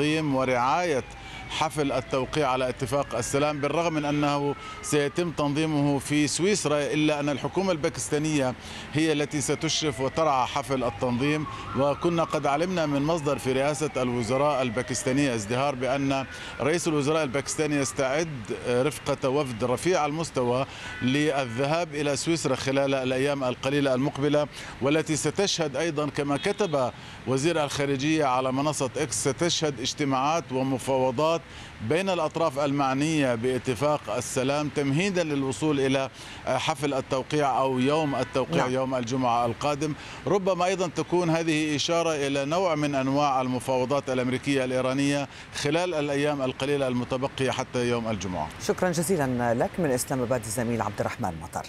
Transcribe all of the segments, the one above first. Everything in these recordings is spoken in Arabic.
تنظيم ورعاية حفل التوقيع على اتفاق السلام، بالرغم من أنه سيتم تنظيمه في سويسرا، إلا أن الحكومة الباكستانية هي التي ستشرف وترعى حفل التنظيم. وكنا قد علمنا من مصدر في رئاسة الوزراء الباكستانية ازدهار بأن رئيس الوزراء الباكستاني يستعد رفقة وفد رفيع المستوى للذهاب إلى سويسرا خلال الأيام القليلة المقبلة، والتي ستشهد أيضا كما كتب وزير الخارجية على منصة إكس ستشهد اجتماعات ومفاوضات بين الأطراف المعنية باتفاق السلام تمهيدا للوصول إلى حفل التوقيع أو يوم التوقيع يوم الجمعة القادم. ربما أيضا تكون هذه إشارة إلى نوع من أنواع المفاوضات الأمريكية الإيرانية خلال الأيام القليلة المتبقية حتى يوم الجمعة. شكرا جزيلا لك من إسلام آباد الزميل عبد الرحمن مطر.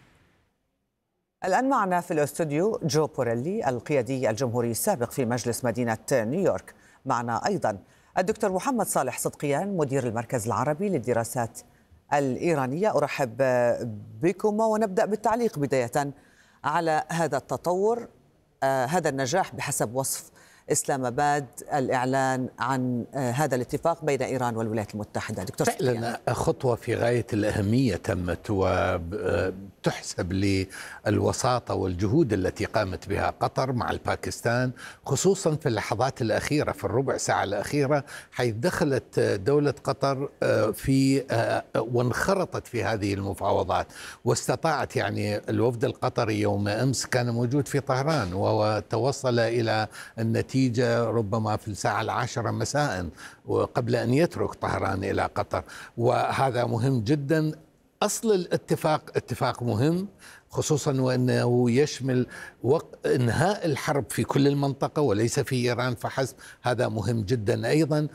الآن معنا في الاستوديو جو بوريلي القيادي الجمهوري السابق في مجلس مدينة نيويورك. معنا أيضا الدكتور محمد صالح صدقيان مدير المركز العربي للدراسات الإيرانية. أرحب بكم ونبدأ بالتعليق بداية على هذا التطور، هذا النجاح بحسب وصف إسلام آباد، الإعلان عن هذا الاتفاق بين إيران والولايات المتحدة. دكتور فعلا خطوة في غاية الأهمية تمت وتحسب للوساطة والجهود التي قامت بها قطر مع الباكستان، خصوصا في اللحظات الأخيرة في الربع ساعة الأخيرة، حيث دخلت دولة قطر في وانخرطت في هذه المفاوضات، واستطاعت يعني الوفد القطري يوم أمس كان موجود في طهران وتوصل إلى النتيجة ربما في الساعة 10 مساء وقبل أن يترك طهران إلى قطر، وهذا مهم جدا. أصل الاتفاق اتفاق مهم، خصوصا وأنه يشمل إنهاء الحرب في كل المنطقة وليس في إيران فحسب، هذا مهم جدا. أيضا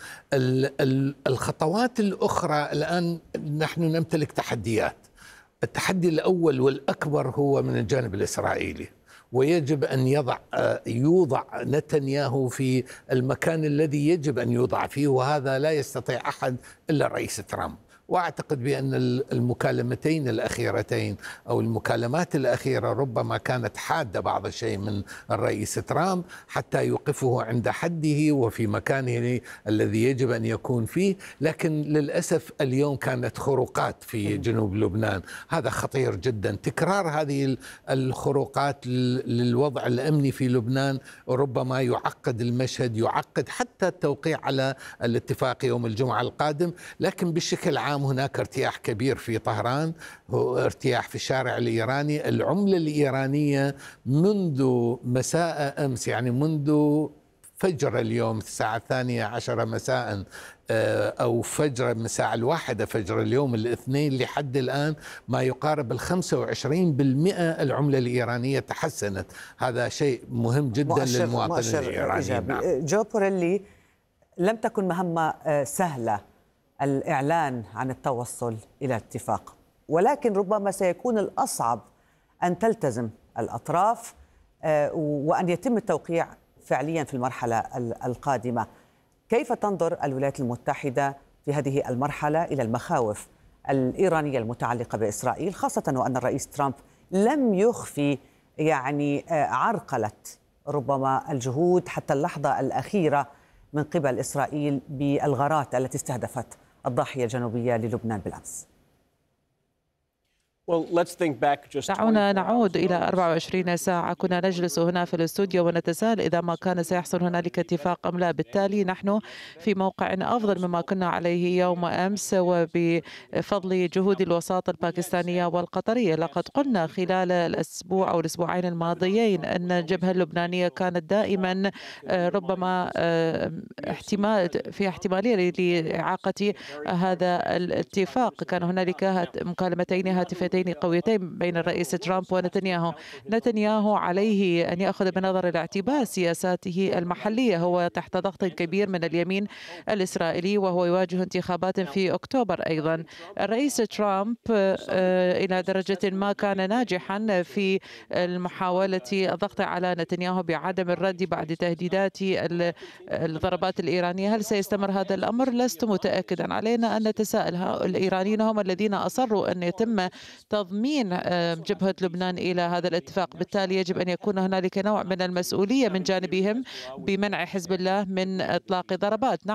الخطوات الأخرى الآن نحن نمتلك تحديات. التحدي الأول والأكبر هو من الجانب الإسرائيلي، ويجب أن يوضع نتنياهو في المكان الذي يجب أن يوضع فيه، وهذا لا يستطيع أحد إلا الرئيس ترامب. وأعتقد بأن المكالمتين الأخيرتين أو المكالمات الأخيرة ربما كانت حادة بعض الشيء من الرئيس ترامب حتى يوقفه عند حده وفي مكانه الذي يجب أن يكون فيه، لكن للأسف اليوم كانت خروقات في جنوب لبنان. هذا خطير جدا، تكرار هذه الخروقات للوضع الأمني في لبنان ربما يعقد المشهد، يعقد حتى التوقيع على الاتفاق يوم الجمعة القادم. لكن بشكل عام هناك ارتياح كبير في طهران، ارتياح في الشارع الإيراني. العملة الإيرانية منذ مساء أمس، يعني منذ فجر اليوم الساعة 12 مساء أو فجر من الساعة 1 فجر اليوم الاثنين لحد الآن، ما يقارب 25% العملة الإيرانية تحسنت. هذا شيء مهم جدا للمواطن الإيراني. نعم. جو بوريلي، لم تكن مهمة سهلة الإعلان عن التوصل إلى اتفاق، ولكن ربما سيكون الأصعب أن تلتزم الأطراف وأن يتم التوقيع فعليا في المرحلة القادمة. كيف تنظر الولايات المتحدة في هذه المرحلة إلى المخاوف الإيرانية المتعلقة بإسرائيل، خاصة وأن الرئيس ترامب لم يخفي يعني عرقلة ربما الجهود حتى اللحظة الأخيرة من قبل إسرائيل بالغارات التي استهدفت الضاحية الجنوبية للبنان بالأمس؟ دعونا نعود إلى 24 ساعة كنا نجلس هنا في الاستوديو ونتساءل إذا ما كان سيحصل هنالك اتفاق أم لا. بالتالي نحن في موقع أفضل مما كنا عليه يوم أمس، وبفضل جهود الوساطة الباكستانية والقطرية. لقد قلنا خلال الأسبوع أو الأسبوعين الماضيين أن الجبهة اللبنانية كانت دائما ربما احتمالية لإعاقة هذا الاتفاق. كان هنالك مكالمتين هاتفتين قويتين بين الرئيس ترامب ونتنياهو. نتنياهو عليه أن يأخذ بنظر الاعتبار سياساته المحلية، هو تحت ضغط كبير من اليمين الإسرائيلي وهو يواجه انتخابات في أكتوبر أيضا. الرئيس ترامب إلى درجة ما كان ناجحا في محاولة الضغط على نتنياهو بعدم الرد بعد تهديدات الضربات الإيرانية. هل سيستمر هذا الأمر؟ لست متأكدا. علينا أن نتساءل، الإيرانيين هم الذين أصروا أن يتم تضمين جبهة لبنان إلى هذا الاتفاق، بالتالي يجب أن يكون هنالك نوع من المسؤولية من جانبهم بمنع حزب الله من إطلاق ضربات.